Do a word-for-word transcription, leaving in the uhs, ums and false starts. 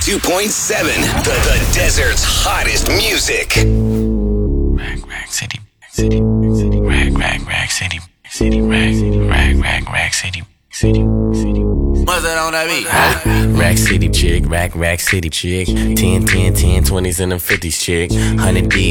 ninety-two point seven, the, the desert's hottest music. Rag, rag, city, city, city, rag, rag, rag, city, city, rag, rag, rag, rag, city, city, city. What's that on that beat? Rack City chick, rack, rack city chick, ten, ten, ten, twenties and them fifties chick, one hundred D